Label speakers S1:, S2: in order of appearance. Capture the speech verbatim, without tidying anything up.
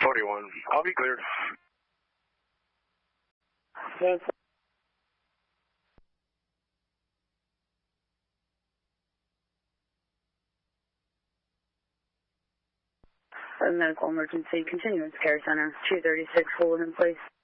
S1: forty-one. I'll be cleared.
S2: Yes. Medical emergency, continuance care center, two thirty-six, hold in place.